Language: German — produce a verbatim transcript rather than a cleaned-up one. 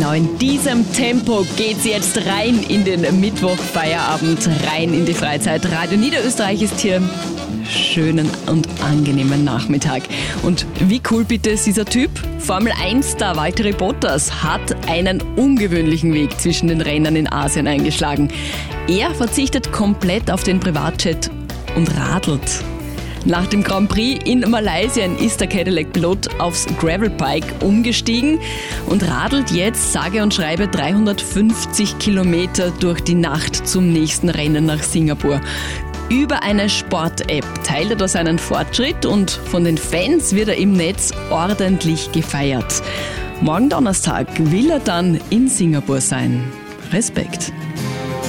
Genau in diesem Tempo geht's jetzt rein in den Mittwochfeierabend, rein in die Freizeit. Radio Niederösterreich ist hier. Schönen und angenehmen Nachmittag. Und wie cool bitte ist dieser Typ? Formel eins Star Valtteri Bottas hat einen ungewöhnlichen Weg zwischen den Rennen in Asien eingeschlagen. Er verzichtet komplett auf den Privatjet und radelt. Nach dem Grand Prix in Malaysia ist der Cadillac-Pilot aufs Gravelbike umgestiegen und radelt jetzt sage und schreibe dreihundertfünfzig Kilometer durch die Nacht zum nächsten Rennen nach Singapur. Über eine Sport-App teilt er seinen Fortschritt und von den Fans wird er im Netz ordentlich gefeiert. Morgen Donnerstag will er dann in Singapur sein. Respekt.